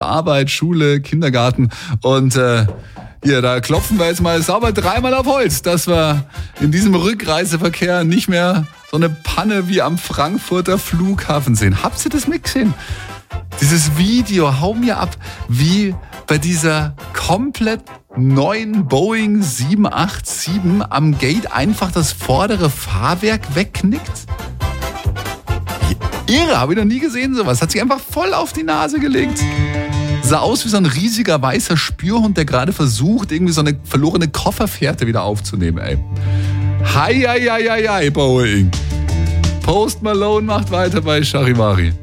Arbeit, Schule, Kindergarten und hier, da klopfen wir jetzt mal sauber 3-mal auf Holz, dass wir in diesem Rückreiseverkehr nicht mehr so eine Panne wie am Frankfurter Flughafen sehen. Habt ihr das mitgesehen? Dieses Video, hau mir ab, wie bei dieser komplett neuen Boeing 787 am Gate einfach das vordere Fahrwerk wegknickt. Irre, habe ich noch nie gesehen sowas. Hat sich einfach voll auf die Nase gelegt. Sah aus wie so ein riesiger weißer Spürhund, der gerade versucht, irgendwie so eine verlorene Kofferfährte wieder aufzunehmen, ey. Hei, Boeing. Post Malone macht weiter bei Charivari.